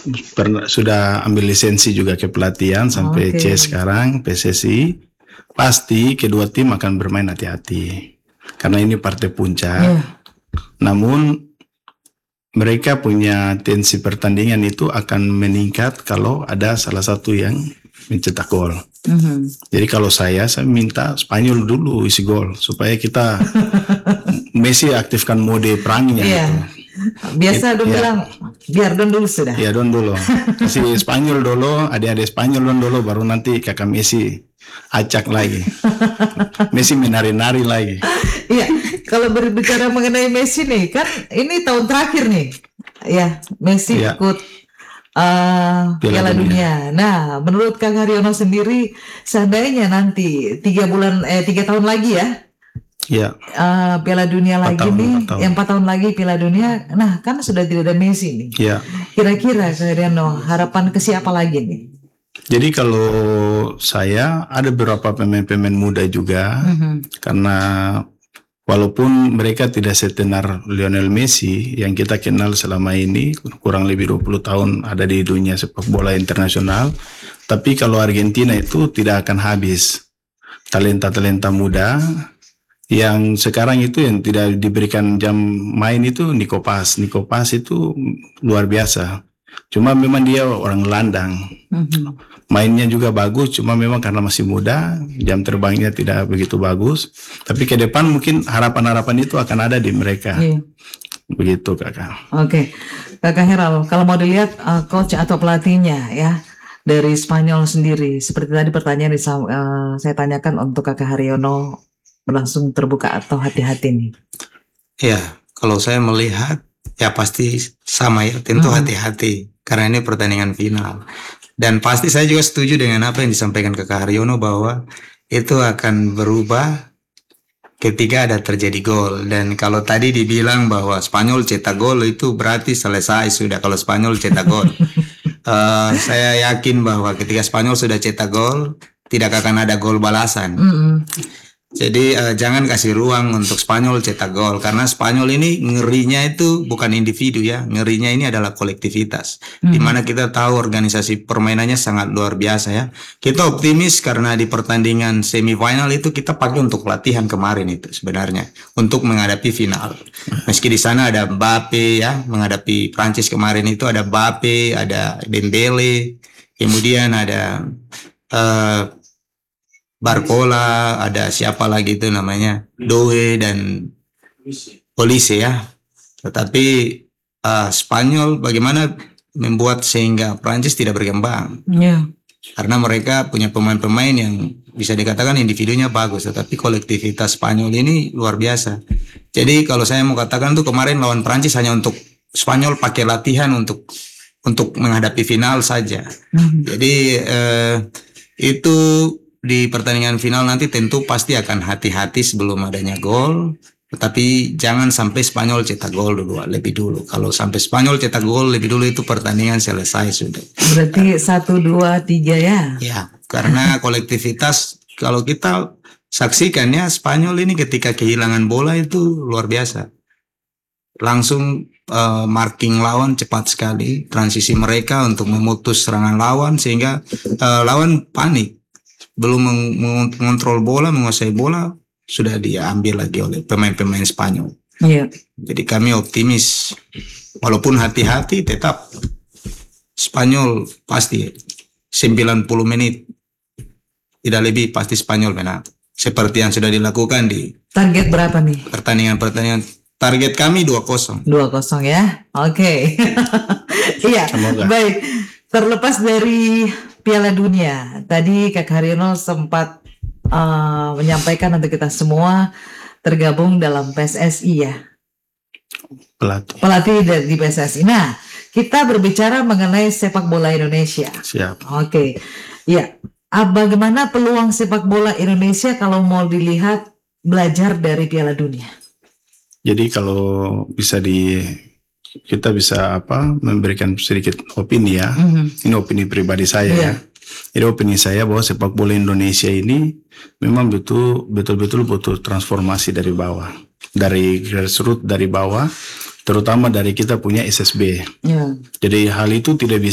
sudah ambil lisensi juga ke pelatihan sampai C sekarang PSSI. Pasti kedua tim akan bermain hati-hati karena ini partai puncak. Namun mereka punya tensi pertandingan itu akan meningkat kalau ada salah satu yang mencetak gol. Jadi kalau saya minta Spanyol dulu isi gol supaya kita Messi aktifkan mode perangnya gitu. Biasa Don bilang biar Don dulu sudah. Ya Don dulu. Kasih Spanyol dulu, adik-adik Spanyol Don dulu, baru nanti kakak Messi acak lagi. Messi menari-nari lagi. Iya, kalau berbicara mengenai Messi nih, kan ini tahun terakhir nih. Ya, Messi ikut Piala Dunia. Nah, menurut Kang Haryono sendiri, seandainya nanti 3 tahun lagi ya. Ya. Piala Dunia lagi nih, yang 4 tahun lagi Piala Dunia. Nah, kan sudah tidak ada Messi nih. Ya. Kira-kira Kang Haryono, harapan ke siapa lagi nih? Jadi kalau saya ada beberapa pemain-pemain muda juga, karena walaupun mereka tidak setenar Lionel Messi yang kita kenal selama ini, kurang lebih 20 tahun ada di dunia sepak bola internasional, tapi kalau Argentina itu tidak akan habis talenta-talenta muda. Yang sekarang itu yang tidak diberikan jam main itu Nico Paz. Nico Paz itu luar biasa. Cuma memang dia orang gelandang. Mainnya juga bagus, cuma memang karena masih muda, jam terbangnya tidak begitu bagus. Tapi ke depan mungkin harapan-harapan itu akan ada di mereka. Begitu Kakak. Oke. Kakak Heral, kalau mau dilihat coach atau pelatihnya ya dari Spanyol sendiri, seperti tadi pertanyaan saya tanyakan untuk Kakak Haryono, langsung terbuka atau hati-hati nih? Ya, kalau saya melihat ya pasti sama ya, tentu hati-hati karena ini pertandingan final. Dan pasti saya juga setuju dengan apa yang disampaikan Kakak Haryono bahwa itu akan berubah ketika ada terjadi gol. Dan kalau tadi dibilang bahwa Spanyol cetak gol itu berarti selesai sudah kalau Spanyol cetak gol. Saya yakin bahwa ketika Spanyol sudah cetak gol tidak akan ada gol balasan. Jadi jangan kasih ruang untuk Spanyol cetak gol, karena Spanyol ini ngerinya itu bukan individu ya, ngerinya ini adalah kolektivitas. Dimana kita tahu organisasi permainannya sangat luar biasa ya. Kita optimis karena di pertandingan semifinal itu kita pakai untuk latihan kemarin itu sebenarnya untuk menghadapi final. Meski di sana ada Mbappe ya, menghadapi Prancis kemarin itu ada Mbappe, ada Dembele, kemudian ada Barcola, ada siapa lagi itu namanya Doe dan Olise ya. Tetapi Spanyol bagaimana membuat sehingga Prancis tidak berkembang? Karena mereka punya pemain-pemain yang bisa dikatakan individunya bagus, tetapi kolektivitas Spanyol ini luar biasa. Jadi kalau saya mau katakan tuh kemarin lawan Prancis hanya untuk Spanyol pakai latihan untuk menghadapi final saja. Jadi itu di pertandingan final nanti tentu pasti akan hati-hati sebelum adanya gol, tetapi jangan sampai Spanyol cetak gol lebih dulu. Kalau sampai Spanyol cetak gol lebih dulu itu pertandingan selesai sudah. Berarti 1, 2, 3 ya? Ya, karena kolektivitas kalau kita saksikan ya Spanyol ini ketika kehilangan bola itu luar biasa. Langsung marking lawan cepat sekali, transisi mereka untuk memutus serangan lawan sehingga lawan panik. Belum mengontrol bola, menguasai bola, sudah diambil lagi oleh pemain-pemain Spanyol. Jadi kami optimis, walaupun hati-hati tetap Spanyol pasti 90 menit tidak lebih pasti Spanyol menang. Seperti yang sudah dilakukan di target berapa nih? Pertandingan target kami 2-0. 2-0 ya. Oke. Iya. Baik. Terlepas dari Piala Dunia, tadi Kak Haryono sempat menyampaikan untuk kita semua tergabung dalam PSSI ya. Pelatih di PSSI. Nah, kita berbicara mengenai sepak bola Indonesia. Siap. Oke. Ya. Bagaimana peluang sepak bola Indonesia kalau mau dilihat belajar dari Piala Dunia? Jadi kalau kita bisa memberikan sedikit opini ya. Ini opini pribadi saya ya. Jadi opini saya bahwa sepak bola Indonesia ini memang betul-betul butuh transformasi dari bawah, dari grassroots, dari bawah, terutama dari kita punya SSB. Jadi hal itu tidak bisa